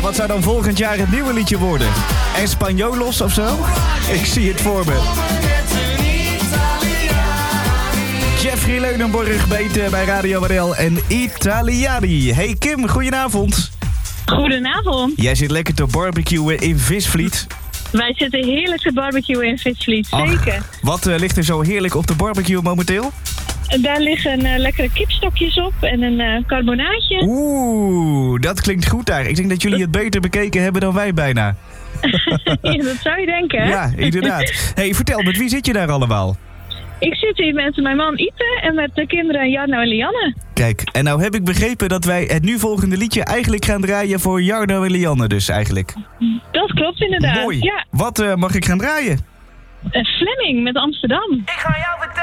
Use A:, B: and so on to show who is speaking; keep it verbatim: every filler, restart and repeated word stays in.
A: wat zou dan volgend jaar het nieuwe liedje worden? Españolos of zo? Ik zie het voor me. Jeffrey Leunenborg beet bij Radio R L en Italiani. Hey Kim, goedenavond.
B: Goedenavond.
A: Jij zit lekker te barbecuen in Visvliet.
B: Wij zitten heerlijk te barbecuen in Visvliet, zeker.
A: Ach, wat uh, ligt er zo heerlijk op de barbecue momenteel?
B: Daar liggen uh, lekkere kipstokjes op en een uh, carbonaatje.
A: Oeh, dat klinkt goed daar. Ik denk dat jullie het beter bekeken hebben dan wij bijna.
B: Ja, dat zou je denken, hè?
A: Ja, inderdaad. Hey, vertel, met wie zit je daar allemaal?
B: Ik zit hier met mijn man Ite en met de kinderen Jarno en Lianne.
A: Kijk, en nou heb ik begrepen dat wij het nu volgende liedje eigenlijk gaan draaien voor Jarno en Lianne dus eigenlijk.
B: Dat klopt inderdaad.
A: Mooi.
B: Ja.
A: Wat uh, mag ik gaan draaien?
B: Uh, Fleming met Amsterdam.
C: Ik ga jou vertellen.